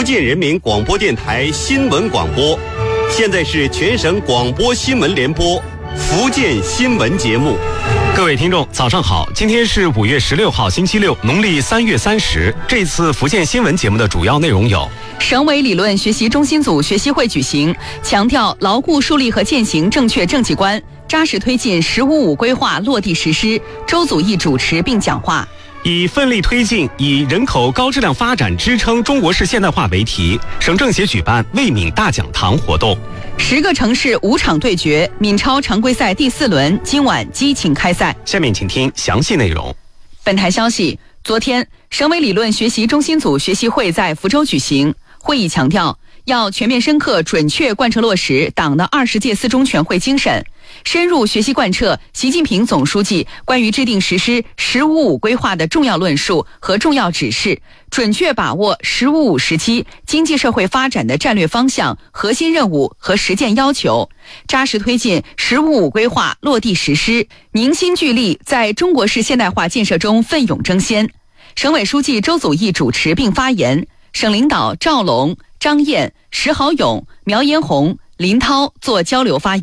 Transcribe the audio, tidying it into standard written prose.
建人民广播电台新闻广播。现在是全省广播新闻联播福建新闻节目。 各位听众早上好，今天是5月16号星期六，农历3月30。这次福建新闻节目的主要内容有： 省委理论学习中心组学习会举行，强调牢固树立和践行正确政绩观，扎实推进“15+5”规划落地实施。周祖义主持并讲话。 以奋力推进以人口高质量发展支撑中国式现代化为题，省政协举办卫闽大讲堂活动。 10个城市5场对决，闽超常规赛第4轮今晚激情开赛。 下面请听详细内容。 本台消息，昨天省委理论学习中心组学习会在福州举行，会议强调要全面深刻准确贯彻落实党的20届4中全会精神，深入学习贯彻习近平总书记关于制定实施“15+5”规划的重要论述和重要指示，准确把握“15+5”时期经济社会发展的战略方向、核心任务和实践要求，扎实推进“15+5”规划落地实施，凝心聚力在中国式现代化建设中奋勇争先。省委书记周祖义主持并发言，省领导赵龙、张燕、石豪勇、苗延红、林涛做交流发言。